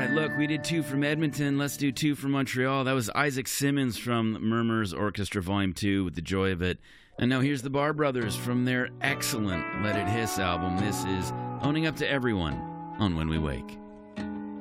right, look, we did 2 from Edmonton. Let's do 2 from Montreal. That was Isaac Simmons from Murmurs Orchestra Volume 2 with The Joy of It. And now here's the Bar Brothers from their excellent Let It Hiss album. This is Owning Up to Everyone on When We Wake.